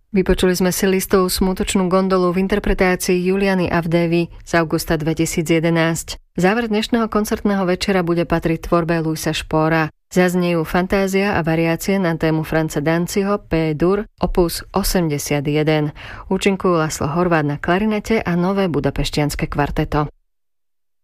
Vypočuli sme si Listovu Smutočnú gondolu v interpretácii Juliany Avdevy z augusta 2011. Záver dnešného koncertného večera bude patriť tvorbe Luisa Špóra. Zaznejú Fantázia a variácie na tému Franza Danziho P-dur opus 81. Účinkujú Laszlo Horváth na klarinete a nové budapešťanské kvarteto.